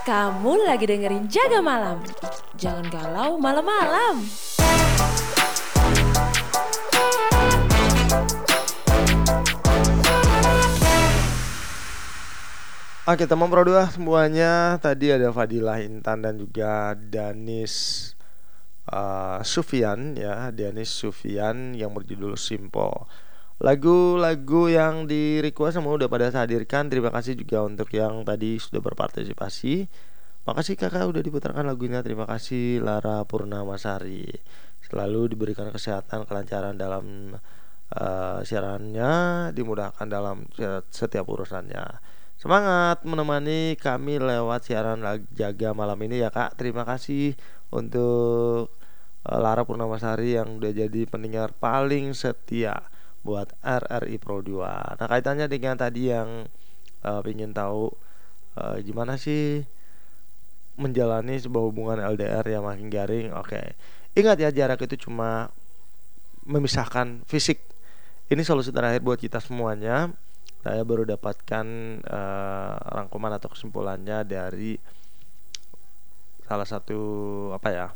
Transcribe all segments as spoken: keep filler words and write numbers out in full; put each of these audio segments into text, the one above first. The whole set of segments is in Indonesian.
Kamu lagi dengerin Jaga Malam. Jangan galau malam-malam. Oke, teman Pro dua semuanya, tadi ada Fadilah Intan dan juga Danis uh, Sufian ya, Danis Sufian yang berjudul Simple. Lagu-lagu yang di request semua udah pada saya hadirkan. Terima kasih juga untuk yang tadi sudah berpartisipasi. Makasih kakak udah diputarkan lagunya. Terima kasih Lara Purnamasari. Selalu diberikan kesehatan, kelancaran dalam uh, siarannya, dimudahkan dalam setiap urusannya. Semangat menemani kami lewat siaran Jaga Malam ini ya kak. Terima kasih untuk uh, Lara Purnamasari yang udah jadi pendengar paling setia buat R R I Pro dua. Nah kaitannya dengan tadi yang uh, ingin tahu uh, gimana sih menjalani sebuah hubungan L D R yang makin garing. Oke, ingat ya, jarak itu cuma memisahkan fisik. Ini solusi terakhir buat kita semuanya. Saya baru dapatkan uh, rangkuman atau kesimpulannya dari salah satu apa ya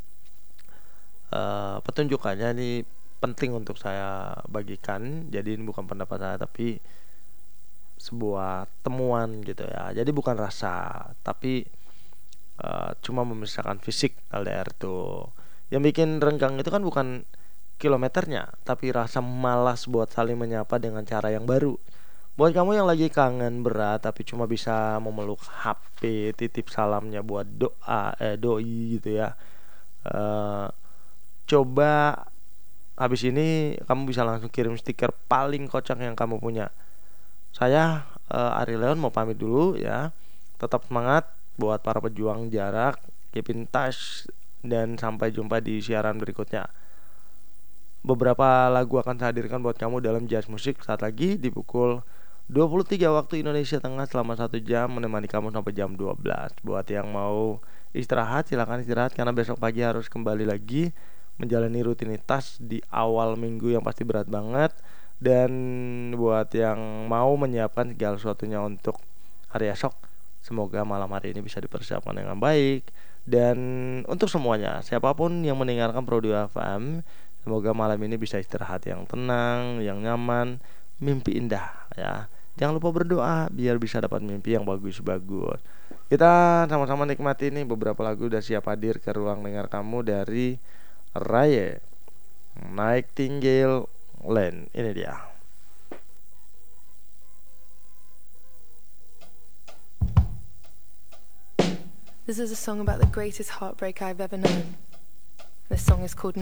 uh, petunjukannya. Ini penting untuk saya bagikan. Jadi ini bukan pendapat saya tapi sebuah temuan gitu ya. Jadi bukan rasa tapi uh, cuma memisahkan fisik. L D R tuh yang bikin renggang itu kan bukan kilometernya tapi rasa malas buat saling menyapa dengan cara yang baru. Buat kamu yang lagi kangen berat tapi cuma bisa memeluk H P, titip salamnya buat doa eh doi gitu ya. Uh, coba habis ini kamu bisa langsung kirim stiker paling kocak yang kamu punya. Saya uh, Ari Leon mau pamit dulu ya. Tetap semangat buat para pejuang jarak, keep in touch, dan sampai jumpa di siaran berikutnya. Beberapa lagu akan saya hadirkan buat kamu dalam Jazz Musik saat lagi di pukul dua puluh tiga waktu Indonesia Tengah selama satu jam menemani kamu sampai jam dua belas. Buat yang mau istirahat silakan istirahat karena besok pagi harus kembali lagi menjalani rutinitas di awal minggu yang pasti berat banget. Dan buat yang mau menyiapkan segala sesuatunya untuk hari esok, semoga malam hari ini bisa dipersiapkan dengan baik. Dan untuk semuanya, siapapun yang mendengarkan Pro dua F M, semoga malam ini bisa istirahat yang tenang, yang nyaman, mimpi indah ya. Jangan lupa berdoa biar bisa dapat mimpi yang bagus-bagus. Kita sama-sama nikmati nih beberapa lagu udah siap hadir ke ruang dengar kamu dari Raye, Nightingale Lane. Ini dia. This is a song about the greatest heartbreak I've ever known. This song is called